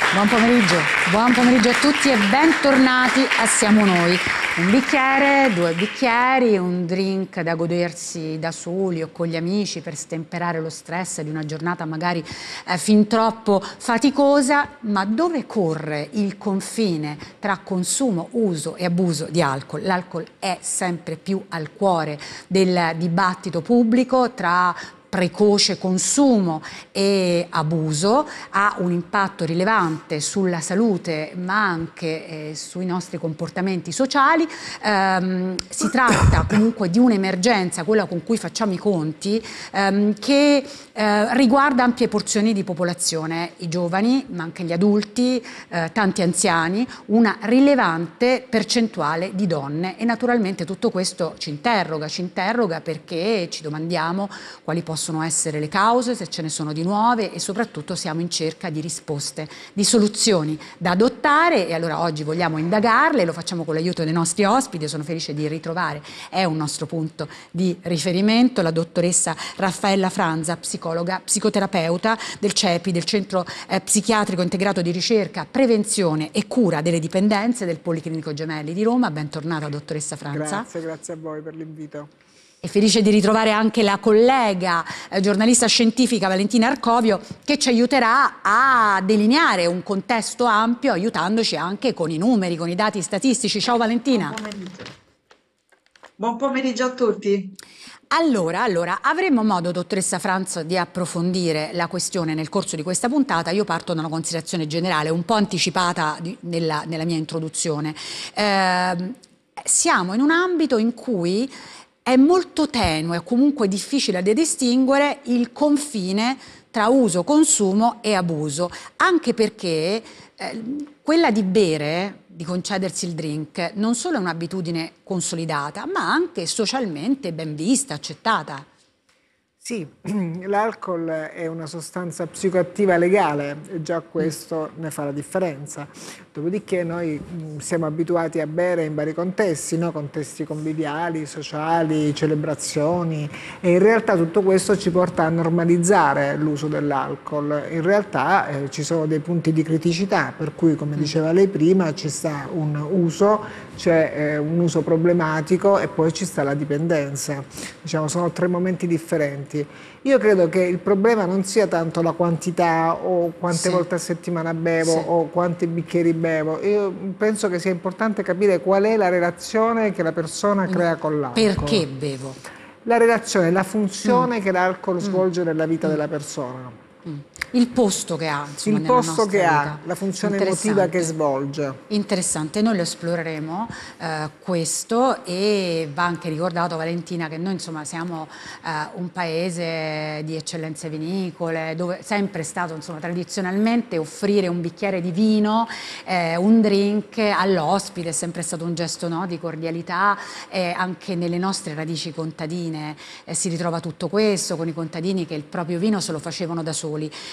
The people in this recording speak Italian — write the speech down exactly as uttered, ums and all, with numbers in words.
Buon pomeriggio, buon pomeriggio a tutti e bentornati a Siamo Noi. Un bicchiere, due bicchieri, un drink da godersi da soli o con gli amici per stemperare lo stress di una giornata magari eh, fin troppo faticosa, ma dove corre il confine tra consumo, uso e abuso di alcol? L'alcol è sempre più al cuore del dibattito pubblico tra precoce consumo e abuso, ha un impatto rilevante sulla salute ma anche eh, sui nostri comportamenti sociali. Ehm, si tratta comunque di un'emergenza, quella con cui facciamo i conti, ehm, che eh, riguarda ampie porzioni di popolazione, i giovani ma anche gli adulti, eh, tanti anziani, una rilevante percentuale di donne, e naturalmente tutto questo ci interroga, ci interroga perché ci domandiamo quali possono possono essere le cause, se ce ne sono di nuove, e soprattutto siamo in cerca di risposte, di soluzioni da adottare, e allora oggi vogliamo indagarle, lo facciamo con l'aiuto dei nostri ospiti. Io sono felice di ritrovare, è un nostro punto di riferimento, la dottoressa Raffaella Franza, psicologa, psicoterapeuta del C E P I, del Centro eh, Psichiatrico Integrato di Ricerca, Prevenzione e Cura delle Dipendenze del Policlinico Gemelli di Roma. Bentornata dottoressa Franza. Grazie, grazie a voi per l'invito. E felice di ritrovare anche la collega eh, giornalista scientifica Valentina Arcovio, che ci aiuterà a delineare un contesto ampio, aiutandoci anche con i numeri, con i dati statistici. Ciao Valentina. Buon pomeriggio. Buon pomeriggio a tutti. Allora, allora, avremo modo, dottoressa Franza, di approfondire la questione nel corso di questa puntata. Io parto da una considerazione generale, un po' anticipata di, nella, nella mia introduzione. Eh, siamo in un ambito in cui è molto tenue, è comunque difficile da distinguere il confine tra uso, consumo e abuso, anche perché eh, quella di bere, di concedersi il drink, non solo è un'abitudine consolidata, ma anche socialmente ben vista, accettata. Sì, l'alcol è una sostanza psicoattiva legale e già questo ne fa la differenza. Dopodiché noi siamo abituati a bere in vari contesti, no? Contesti conviviali, sociali, celebrazioni, e in realtà tutto questo ci porta a normalizzare l'uso dell'alcol. In realtà eh, ci sono dei punti di criticità, per cui, come diceva lei prima, ci sta un uso, c'è eh, un uso problematico, e poi ci sta la dipendenza. Diciamo, sono tre momenti differenti. Io credo che il problema non sia tanto la quantità o quante sì. volte a settimana bevo sì. o quanti bicchieri bevo. Io penso che sia importante capire qual è la relazione che la persona crea con l'alcol. Perché bevo? La relazione, la funzione mm. che l'alcol mm. svolge nella vita mm. della persona. Mm. Il posto che ha, insomma, il posto che vita. ha, la funzione emotiva che svolge. Interessante, noi lo esploreremo eh, questo, e va anche ricordato, Valentina, che noi insomma siamo eh, un paese di eccellenze vinicole, dove è sempre stato insomma tradizionalmente offrire un bicchiere di vino, eh, un drink all'ospite è sempre stato un gesto, no, di cordialità, e anche nelle nostre radici contadine eh, si ritrova tutto questo, con i contadini che il proprio vino se lo facevano da soli.